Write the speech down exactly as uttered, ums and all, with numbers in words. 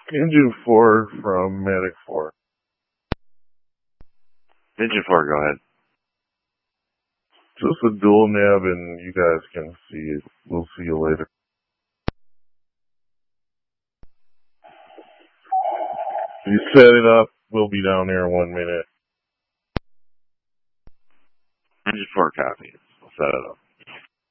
Engine four from Medic four. Engine four, go ahead. Just a dual nav, and you guys can see it. We'll see you later. You set it up. We'll be down there in one minute. Engine four, copy. We'll set it up.